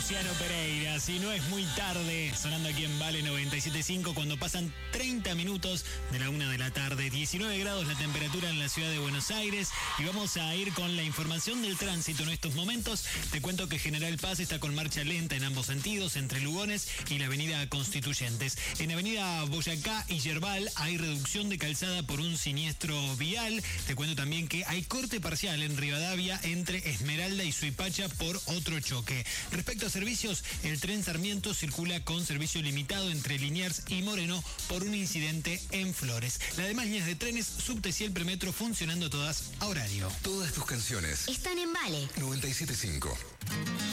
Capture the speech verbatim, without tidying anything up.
Luciano Pereira, si no es muy tarde, sonando aquí en Vale noventa y siete punto cinco cuando pasan treinta minutos de la una de la tarde, diecinueve grados la temperatura en la ciudad de Buenos Aires y vamos a ir con la información del tránsito en estos momentos. Te cuento que General Paz está con marcha lenta en ambos sentidos, entre Lugones y la avenida Constituyentes. En avenida Boyacá y Yerbal hay reducción de calzada por un siniestro vial. Te cuento también que hay corte parcial en Rivadavia entre Esmeralda y Suipacha por otro choque. Respecto a servicios, el tren Sarmiento circula con servicio limitado entre Liniers y Moreno por un incidente en Flores. Las demás líneas de trenes, subte y el premetro funcionando todas a horario. Todas tus canciones están en Vale noventa y siete punto cinco.